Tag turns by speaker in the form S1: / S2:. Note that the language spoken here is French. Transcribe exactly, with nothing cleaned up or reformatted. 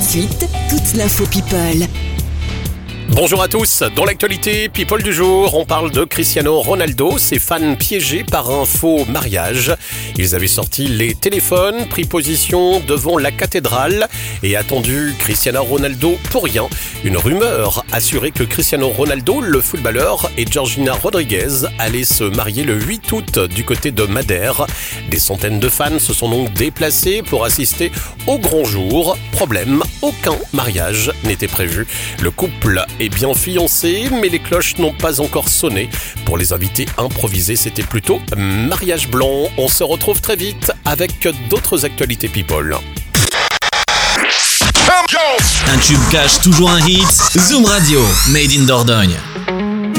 S1: suite, toute l'info People.
S2: Bonjour à tous, dans l'actualité People du jour, on parle de Cristiano Ronaldo, ses fans piégés par un faux mariage. Ils avaient sorti les téléphones, pris position devant la cathédrale et attendu Cristiano Ronaldo pour rien. Une rumeur assurait que Cristiano Ronaldo, le footballeur, et Georgina Rodriguez allaient se marier le huit août du côté de Madère. Des centaines de fans se sont donc déplacés pour assister au grand jour. Problème, aucun mariage n'était prévu. Le couple est bien fiancé, mais les cloches n'ont pas encore sonné. Pour les invités improvisés, c'était plutôt mariage blanc. On se retrouve très vite avec d'autres actualités People.
S3: Un tube cache toujours un hit. Zoom Radio, made in Dordogne.